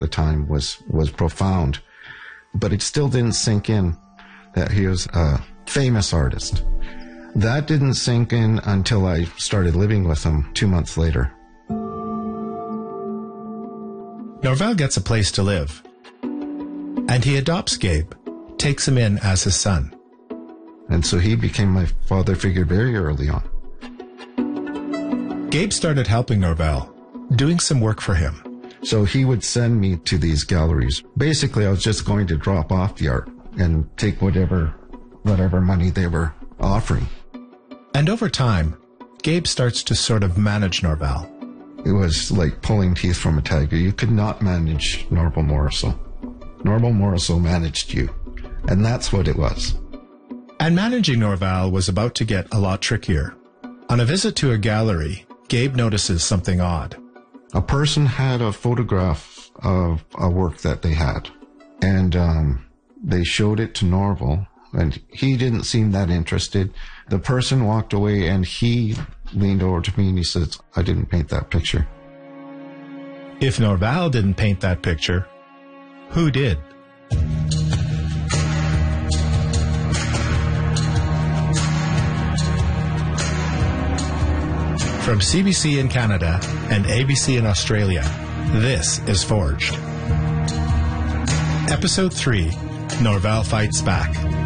the time was profound. But it still didn't sink in that he was a famous artist. That didn't sink in until I started living with him 2 months later. Norvell gets a place to live, and he adopts Gabe, takes him in as his son. And so he became my father figure very early on. Gabe started helping Norvell, doing some work for him. So he would send me to these galleries. Basically, I was just going to drop off the art and take whatever money they were offering. And over time, Gabe starts to sort of manage Norvell. It was like pulling teeth from a tiger. You could not manage Norvell Morrisseau. Norvell Morrisseau managed you. And that's what it was. And managing Norvell was about to get a lot trickier. On a visit to a gallery, Gabe notices something odd. A person had a photograph of a work that they had. And they showed it to Norvell. And he didn't seem that interested. The person walked away and he leaned over to me and he said, "I didn't paint that picture." If Norvell didn't paint that picture, who did? From CBC in Canada and ABC in Australia, this is Forged. Episode 3, Norvell Fights Back.